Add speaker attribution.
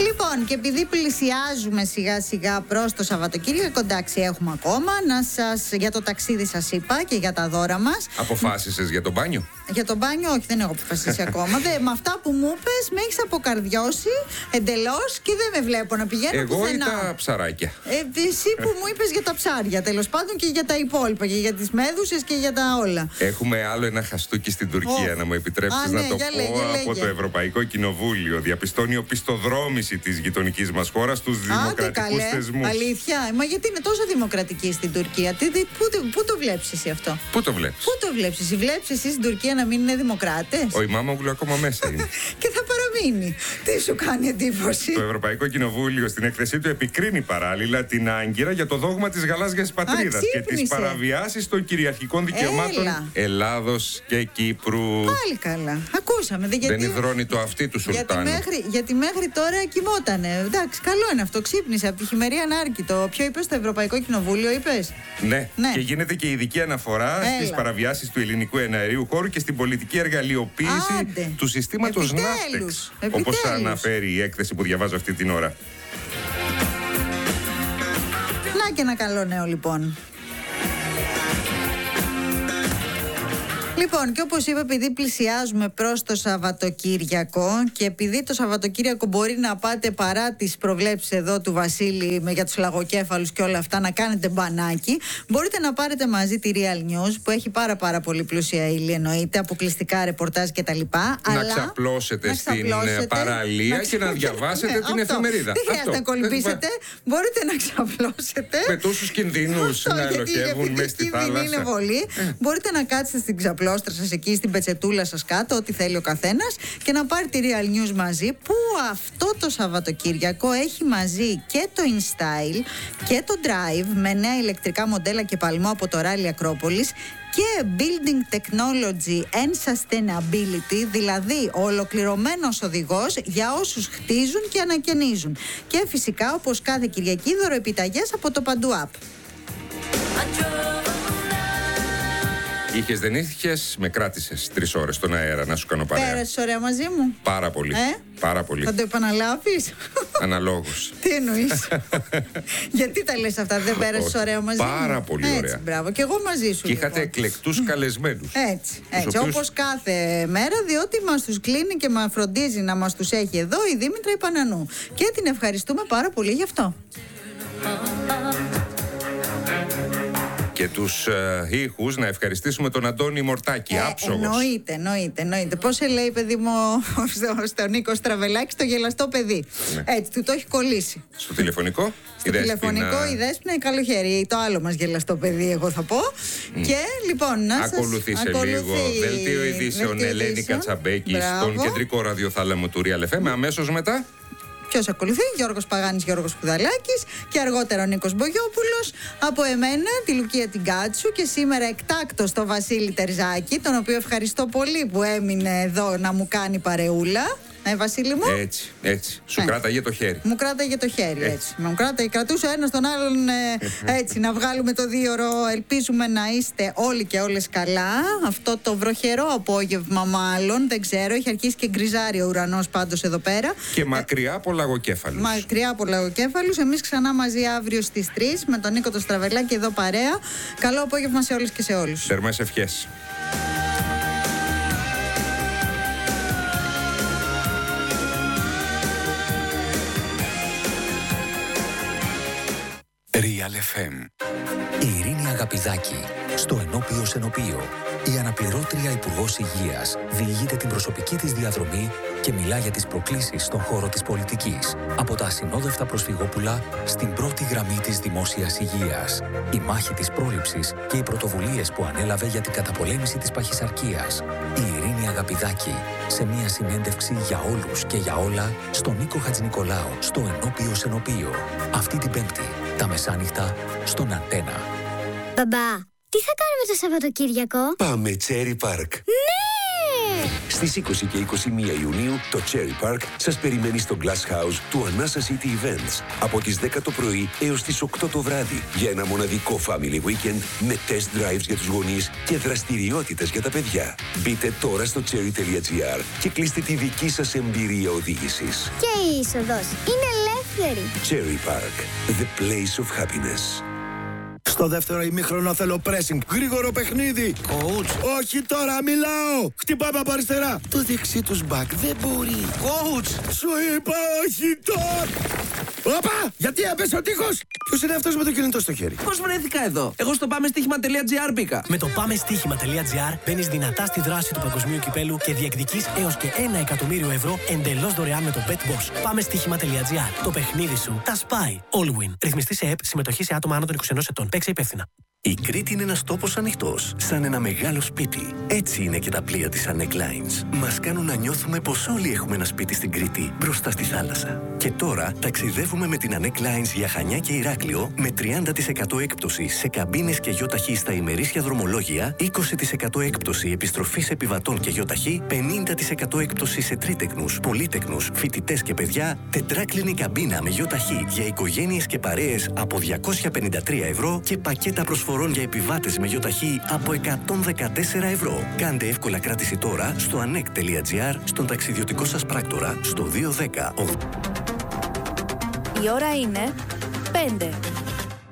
Speaker 1: Λοιπόν, και επειδή πλησιάζουμε σιγά σιγά προς το Σαββατοκύριακο, εντάξει, έχουμε ακόμα. Για το ταξίδι σας είπα και για τα δώρα μας.
Speaker 2: Αποφάσισες για το μπάνιο?
Speaker 1: Για το μπάνιο, όχι, δεν έχω αποφασίσει ακόμα. Με αυτά που μου είπες, με έχεις αποκαρδιώσει εντελώς και δεν με βλέπω να πηγαίνω
Speaker 2: εγώ
Speaker 1: πουθενά.
Speaker 2: Εγώ ή τα ψαράκια?
Speaker 1: Εσύ που μου είπες για τα ψάρια, τέλος πάντων, και για τα υπόλοιπα, και για τις μέδουσες και για τα όλα.
Speaker 2: Έχουμε άλλο ένα χαστούκι στην Τουρκία, να μου επιτρέψεις να το πω. Από το Ευρωπαϊκό Κοινοβούλιο διαπιστώνει οπισθοδρόμηση της γειτονικής μας χώρας στους δημοκρατικούς θεσμούς.
Speaker 1: Αλήθεια, μα γιατί είναι τόσο δημοκρατική στην Τουρκία? Πού το βλέπεις εσύ αυτό?
Speaker 2: Πού το βλέπεις?
Speaker 1: Πού το βλέπεις εσύ? Βλέπεις εσύ στην Τουρκία να μην είναι δημοκράτες?
Speaker 2: Ο Ιμάμογλου ακόμα μέσα είναι.
Speaker 1: Και θα παραμείνει. Τι σου κάνει εντύπωση?
Speaker 2: Το Ευρωπαϊκό Κοινοβούλιο στην έκθεσή του επικρίνει παράλληλα την Άγκυρα για το δόγμα της γαλάζιας πατρίδας και τις παραβιάσεις των κυριαρχικών δικαιωμάτων Ελλάδος και Κύπρου.
Speaker 1: Πάλι καλά. Ακούσαμε.
Speaker 2: Δεν υδρώνει το αυτί του Σουλτάνου.
Speaker 1: Γιατί μέχρι τώρα κοιμότανε. Εντάξει, καλό είναι αυτό. Ξύπνησε από τη χειμερή ανάρκητο. Ποιο είπες, το Ευρωπαϊκό Κοινοβούλιο, είπες?
Speaker 2: Ναι. Και γίνεται και ειδική αναφορά στις παραβιάσεις του ελληνικού εναερίου χώρου και στην πολιτική εργαλειοποίηση του συστήματος Ναύτεξ. Όπως αναφέρει η έκθεση που διαβάζω αυτή την ώρα.
Speaker 1: Να και ένα καλό νέο λοιπόν. Λοιπόν, και όπως είπα, επειδή πλησιάζουμε προς το Σαββατοκύριακο και επειδή το Σαββατοκύριακο μπορεί να πάτε παρά τις προβλέψεις εδώ του Βασίλη για τους λαγοκέφαλους και όλα αυτά, να κάνετε μπανάκι, μπορείτε να πάρετε μαζί τη Real News που έχει πάρα πολύ πλούσια ύλη, εννοείται, αποκλειστικά ρεπορτάζ κτλ.
Speaker 2: Να ξαπλώσετε στην παραλία και να διαβάσετε την εφημερίδα.
Speaker 1: Δεν χρειάζεται να κολυμπήσετε, μπορείτε να ξαπλώσετε.
Speaker 2: Με τόσους κινδύνους να ελοχεύουν μέσα στη θάλασσα.
Speaker 1: Είναι βολή. Μπορείτε να κάτσετε στην ξαπλώστρα σας εκεί, στην πετσετούλα σας κάτω, ό,τι θέλει ο καθένας, και να πάρει τη Real News μαζί, που αυτό το Σαββατοκύριακο έχει μαζί και το InStyle και το Drive με νέα ηλεκτρικά μοντέλα και παλμό από το Rally Acropolis και Building Technology and Sustainability, δηλαδή ο ολοκληρωμένος οδηγός για όσους χτίζουν και ανακαινίζουν. Και φυσικά, όπως κάθε Κυριακή, δωροεπιταγές από το Παντού App.
Speaker 2: Είχες, δεν είχες, με κράτησες 3 ώρες στον αέρα να σου κάνω παρέα.
Speaker 1: Πέρασες ωραία μαζί μου?
Speaker 2: Πάρα πολύ. Πάρα πολύ.
Speaker 1: Θα το επαναλάβεις?
Speaker 2: Αναλόγως.
Speaker 1: Τι εννοείς? Γιατί τα λες αυτά? Δεν πέρασες ωραία μαζί μου?
Speaker 2: Πάρα πολύ ωραία.
Speaker 1: Έτσι, μπράβο. Και εγώ μαζί σου.
Speaker 2: Και είχατε εκλεκτούς καλεσμένους.
Speaker 1: Έτσι. Όπως κάθε μέρα, διότι μας τους κλείνει και μας φροντίζει να μας τους έχει εδώ η Δήμητρα η Πανανού. Και την ευχαριστούμε πάρα πολύ γι' αυτό.
Speaker 2: Και τους ήχους να ευχαριστήσουμε τον Αντώνη Μορτάκη, άψογος.
Speaker 1: Εννοείται. Πώς σε λέει, παιδί μου, στον Νίκο Στραβελάκη, στο γελαστό παιδί. Έτσι, του το έχει κολλήσει.
Speaker 2: Στο τηλεφωνικό.
Speaker 1: Στο τηλεφωνικό η Δέσποινα, η καλοχέρι. Το άλλο μας γελαστό παιδί, εγώ θα πω. Και λοιπόν, να σας
Speaker 2: ακολουθήσε λίγο δελτίο ειδήσεων Ελένη Κατσαμπέκη στον κεντρικό ραδιοθάλαμο του Real FM. Αμέσως μετά.
Speaker 1: Ποιος ακολουθεί? Γιώργος Παγάνης, Γιώργος Κουδαλάκης και αργότερα ο Νίκος Μπογιόπουλος. Από εμένα, τη Λουκία την Κάτσου, και σήμερα εκτάκτος το Βασίλη Τερζάκη, τον οποίο ευχαριστώ πολύ που έμεινε εδώ να μου κάνει παρεούλα. Βασίλη μου.
Speaker 2: Έτσι. Σου κράταγε το χέρι.
Speaker 1: Μου κράταγε το χέρι, έτσι. Μου κρατούσε ένας τον άλλον, έτσι, να βγάλουμε το 2ωρο. Ελπίζουμε να είστε όλοι και όλες καλά. Αυτό το βροχερό απόγευμα, μάλλον, δεν ξέρω. Έχει αρχίσει και γκριζάρει ο ουρανός πάντως εδώ πέρα.
Speaker 2: Και μακριά από λαγοκέφαλους.
Speaker 1: Μακριά από λαγοκέφαλους. Εμείς ξανά μαζί αύριο στις 3 με τον Νίκο το Στραβελάκη εδώ παρέα. Καλό απόγευμα σε όλες και σε όλους.
Speaker 2: Θερμές ευχές.
Speaker 3: Real FM. Η Ειρήνη Αγαπηδάκη στο Ενώπιο Σενοπείο. Η αναπληρώτρια Υπουργός Υγείας διηγείται την προσωπική της διαδρομή και μιλά για τις προκλήσεις στον χώρο της πολιτικής. Από τα ασυνόδευτα προσφυγόπουλα στην πρώτη γραμμή της δημόσιας υγείας. Η μάχη της πρόληψης και οι πρωτοβουλίες που ανέλαβε για την καταπολέμηση της παχυσαρκίας. Η Ειρήνη Αγαπηδάκη σε μια συνέντευξη για όλους και για όλα στον Νίκο Χατζηνικολάου στο Ενώπιο Σενοπείο. Αυτή την Πέμπτη, τα μεσάνυχτα, στον Αντένα.
Speaker 4: Μπαμπά, τι θα κάνουμε το Σαββατοκύριακο?
Speaker 5: Πάμε Cherry Park.
Speaker 4: Ναι! Στις 20 και 21 Ιουνίου το Cherry Park σας περιμένει στο Glass House του Anasa City Events από τις 10 το πρωί έως τις 8 το βράδυ για ένα μοναδικό family weekend με test drives για τους γονείς και δραστηριότητες για τα παιδιά. Μπείτε τώρα στο cherry.gr και κλείστε τη δική σας εμπειρία οδήγησης.
Speaker 5: Και η είσοδος είναι ελεύθερη.
Speaker 4: Cherry Park, the place of happiness.
Speaker 6: Στο δεύτερο ημίχρονο θέλω pressing. Γρήγορο παιχνίδι.
Speaker 7: Coach.
Speaker 6: Όχι τώρα, μιλάω. Χτυπάμε από αριστερά. Το δεξί τους back δεν μπορεί.
Speaker 7: Coach.
Speaker 6: Σου είπα όχι τώρα. Όπα! Γιατί έπεσε ο τείχος! Ποιος είναι αυτός με το κινητό στο χέρι?
Speaker 7: Πώς βρέθηκα εδώ? Εγώ στο πάμεστοίχημα.gr μπήκα.
Speaker 8: Με το πάμεστοίχημα.gr μπαίνεις δυνατά στη δράση του παγκοσμίου κυπέλου και διεκδικείς έως και 1 εκατομμύριο ευρώ εντελώς δωρεάν με το BetBoss. Πάμεστοίχημα.gr. Το παιχνίδι σου τα σπάει. All win. Ρυθμιστή σε ΕΠ, συμμετοχή σε άτομα άνω των 21 ετών. Παίξε υπεύθυνα.
Speaker 9: Η Κρήτη είναι ένας τόπος ανοιχτός, σαν ένα μεγάλο σπίτι. Έτσι είναι και τα πλοία της Anek Lines. Μας κάνουν να νιώθουμε πως όλοι έχουμε ένα σπίτι στην Κρήτη, μπροστά στη θάλασσα. Και τώρα ταξιδεύουμε με την Anek Lines για Χανιά και Ηράκλειο με 30% έκπτωση σε καμπίνες και γιοταχή στα ημερήσια δρομολόγια, 20% έκπτωση επιστροφής επιβατών και γιοταχή, 50% έκπτωση σε τρίτεκνους, πολύτεκνους, φοιτητές και παιδιά, τετράκλινη καμπίνα με γιοταχή για οικογένειες και παρέες από 253 ευρώ και πακέτα προσφορών για επιβάτες με γιοταχή από 114 ευρώ. Κάντε εύκολα κράτηση τώρα στο anek.gr, στον ταξιδιωτικό σας πράκτορα, στο 210.
Speaker 10: Η ώρα είναι 5.